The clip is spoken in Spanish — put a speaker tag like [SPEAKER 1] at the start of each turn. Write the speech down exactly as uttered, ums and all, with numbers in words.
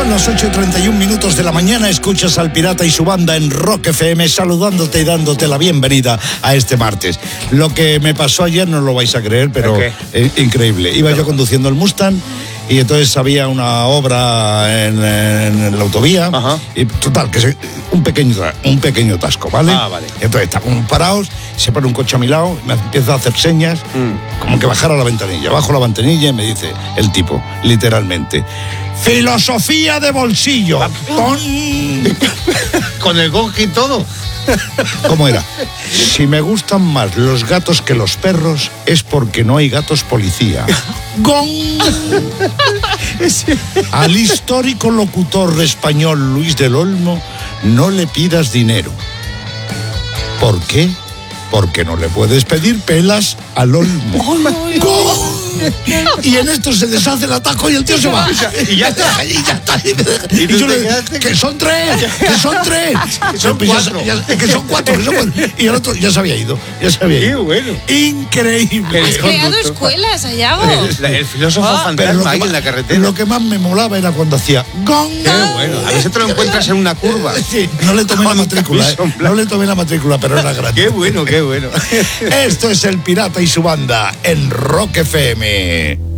[SPEAKER 1] Son las ocho y treinta y un minutos de la mañana. Escuchas al Pirata y su banda en Rock F M, saludándote y dándote la bienvenida a este martes. Lo que me pasó ayer no lo vais a creer, pero
[SPEAKER 2] okay.
[SPEAKER 1] eh, increíble. Iba yo conduciendo el Mustang y entonces había una obra en, en la autovía.
[SPEAKER 2] Ajá.
[SPEAKER 1] Y total, que se, un pequeño un pequeño tasco, ¿vale?
[SPEAKER 2] Ah, vale.
[SPEAKER 1] Entonces estábamos parados, se pone un coche a mi lado, me empieza a hacer señas, mm. como que bajara la ventanilla. Bajo la ventanilla y me dice el tipo, literalmente: filosofía de bolsillo. Con...
[SPEAKER 2] Con el gong y todo.
[SPEAKER 1] ¿Cómo era? Si me gustan más los gatos que los perros, es porque no hay gatos policía. ¡Gong! Al histórico locutor español Luis del Olmo no le pidas dinero. ¿Por qué? Porque no le puedes pedir pelas al Olmo. ¡Gong! Y en esto se deshace el atajo y el tío se va.
[SPEAKER 2] Y ya está.
[SPEAKER 1] Y ya está.
[SPEAKER 2] Y,
[SPEAKER 1] y yo le digo, que son tres, que son tres.
[SPEAKER 2] Son
[SPEAKER 1] pues
[SPEAKER 2] cuatro.
[SPEAKER 1] Ya, ya, que son cuatro. Que son cuatro. Y el otro ya se había ido. Ya se había ido.
[SPEAKER 2] Qué bueno.
[SPEAKER 1] Increíble.
[SPEAKER 3] Has creado escuelas, Ayago.
[SPEAKER 2] El, el filósofo
[SPEAKER 3] Ah,
[SPEAKER 2] fantasma ahí
[SPEAKER 1] más,
[SPEAKER 2] en la carretera.
[SPEAKER 1] Lo que más me molaba era cuando hacía gong.
[SPEAKER 2] Qué bueno. A veces te lo encuentras en una curva.
[SPEAKER 1] Sí, no le tomé la matrícula. Eh. No le tomé la matrícula, pero era grande.
[SPEAKER 2] Qué bueno, qué bueno.
[SPEAKER 1] Esto es el Pirata y su banda en Rock F M.